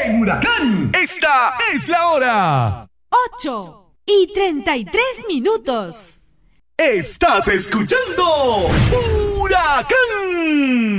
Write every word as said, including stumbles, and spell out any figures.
en Huracán. Esta es la hora. ocho y treinta y tres minutos. Estás escuchando Huracán.